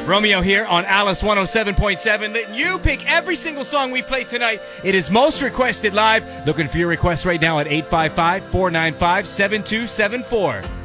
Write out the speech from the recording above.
Romeo here on Alice 107.7, letting you pick every single song we play tonight. It is most requested live. Looking for your requests right now at 855-495-7274.